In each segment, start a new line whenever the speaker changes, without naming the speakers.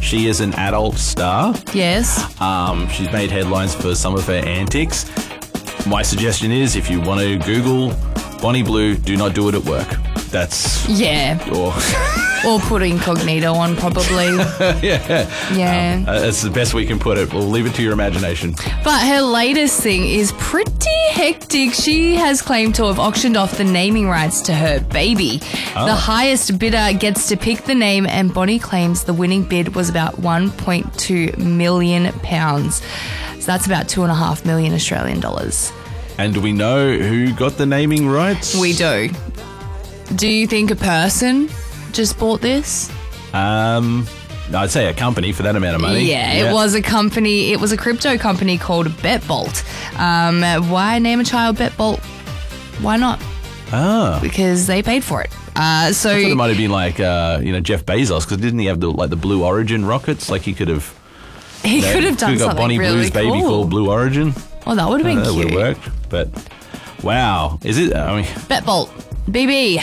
She is an adult star.
Yes.
She's made headlines for some of her antics. My suggestion is, if you want to Google Bonnie Blue, do not do it at work. That's...
Yeah. Or put incognito on, probably.
Yeah. That's the best we can put it. We'll leave it to your imagination.
But her latest thing is pretty hectic. She has claimed to have auctioned off the naming rights to her baby. The highest bidder gets to pick the name, and Bonnie claims the winning bid was about £1.2 million. So that's about 2.5 million Australian dollars.
And do we know who got the naming rights?
We do. Do you think a person just bought this?
I'd say a company for that amount of money.
Yeah, it was a company. It was a crypto company called BetBolt. Why name a child BetBolt? Why not? Because they paid for it. So
I thought it might have been like Jeff Bezos, because didn't he have the Blue Origin rockets? Like he could have.
He could have done something
Bonnie
really
Blue's baby
cool.
called Blue Origin.
Oh, that would have been
That
cute.
would have worked. But wow, is it? I mean,
BetBolt, baby.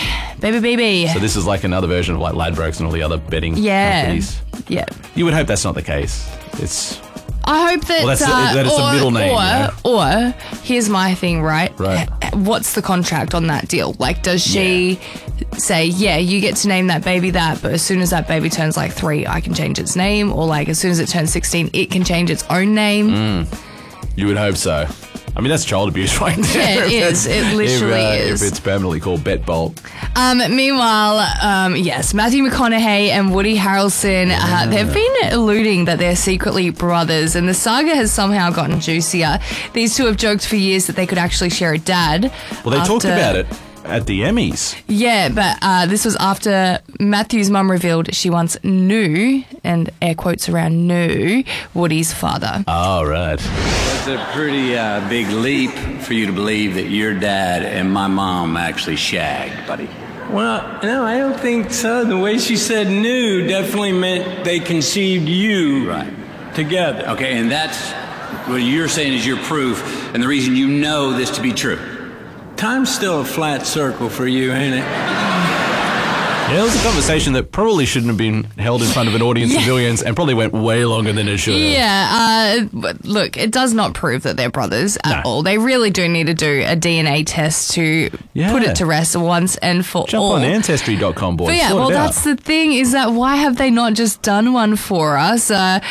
So this is like another version of like Ladbrokes and all the other betting companies.
Yeah.
You would hope that's not the case. It's.
I hope that.
Well, that it's a middle name.
Or here's my thing, right?
Right.
What's the contract on that deal? Like, does she say, yeah, you get to name that baby that, but as soon as that baby turns like 3, I can change its name, or like as soon as it turns 16, it can change its own name?
You would hope so. I mean, that's child abuse right there.
Yeah, it is. It literally is.
If it's permanently called BetBolt.
Meanwhile, yes, Matthew McConaughey and Woody Harrelson, they've been alluding that they're secretly brothers, and the saga has somehow gotten juicier. These two have joked for years that they could actually share a dad.
Well, they talked about it at the Emmys.
Yeah, but this was after Matthew's mum revealed she once knew, and air quotes around knew, Woody's father.
Oh, right.
It's a pretty big leap for you to believe that your dad and my mom actually shagged, buddy.
Well, no, I don't think so. The way she said "knew" definitely meant they conceived you together.
Okay, and that's what you're saying is your proof and the reason you know this to be true.
Time's still a flat circle for you, ain't it?
Yeah, it was a conversation that probably shouldn't have been held in front of an audience of millions, and probably went way longer than it should have.
Yeah, but look, it does not prove that they're brothers at all. They really do need to do a DNA test to put it to rest once and for all.
Jump on Ancestry.com, boys.
But yeah, well, that's the thing, is that why have they not just done one for us?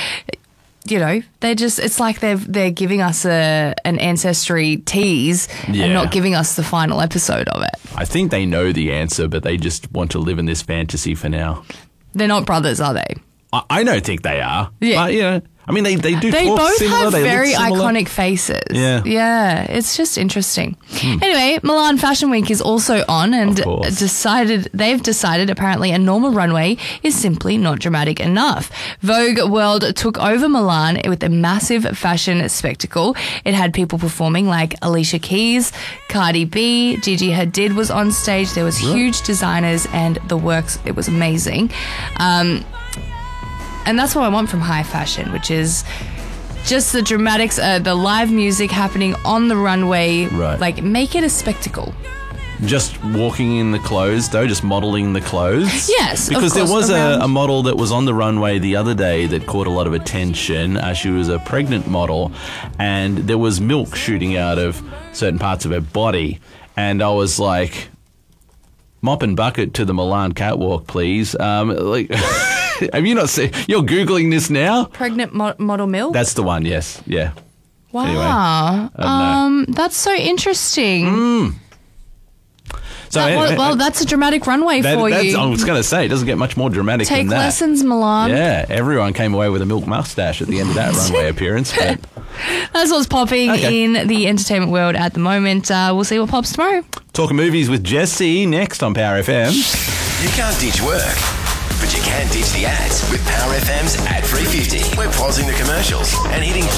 It's like they're giving us an Ancestry tease and not giving us the final episode of it.
I think they know the answer, but they just want to live in this fantasy for now.
They're not brothers, are they?
I don't think they are.
Yeah.
But, I mean, they do
They
talk
both
similar.
have
They
very
look similar.
iconic faces.
Yeah.
It's just interesting. Anyway, Milan Fashion Week is also on, and they've decided apparently a normal runway is simply not dramatic enough. Vogue World took over Milan with a massive fashion spectacle. It had people performing like Alicia Keys, Cardi B, Gigi Hadid was on stage. There was huge designers and the works. It was amazing. And that's what I want from high fashion, which is just the dramatics, the live music happening on the runway.
Right.
Like, make it a spectacle.
Just walking in the clothes, though, just modelling the clothes.
Yes,
because
of course,
there was a model that was on the runway the other day that caught a lot of attention. She was a pregnant model, and there was milk shooting out of certain parts of her body. And I was like, mop and bucket to the Milan catwalk, please. Have you not seen? You're Googling this now?
Pregnant model milk?
That's the one, yes. Yeah.
Wow.
Anyway,
that's so interesting.
So
that's a dramatic runway for you.
I was going to say, it doesn't get much more dramatic
Take
than that.
lessons, Milan.
Yeah, everyone came away with a milk mustache at the end of that runway appearance. But
that's what's popping in the entertainment world at the moment. We'll see what pops tomorrow.
Talking movies with Jesse next on Power FM.
You can't ditch work, but you can ditch the ads with Power FM's Ad 350. We're pausing the commercials and hitting